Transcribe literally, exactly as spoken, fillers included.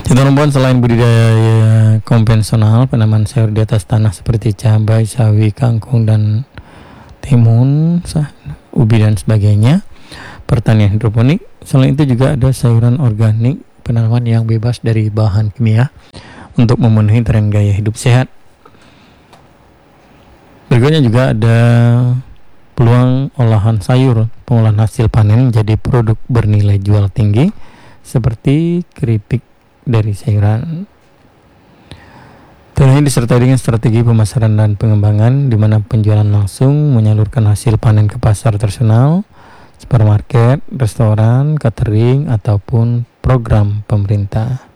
Kita rumpun selain budidaya konvensional, penanaman sayur di atas tanah seperti cabai, sawi, kangkung, dan timun, ubi dan sebagainya. Pertanian hidroponik. Selain itu juga ada sayuran organik, penanaman yang bebas dari bahan kimia untuk memenuhi tren gaya hidup sehat. Berikutnya juga ada peluang olahan sayur, pengolahan hasil panen menjadi produk bernilai jual tinggi seperti keripik dari sayuran. Tentunya disertai dengan strategi pemasaran dan pengembangan di mana penjualan langsung menyalurkan hasil panen ke pasar tradisional, supermarket, restoran, catering, ataupun program pemerintah.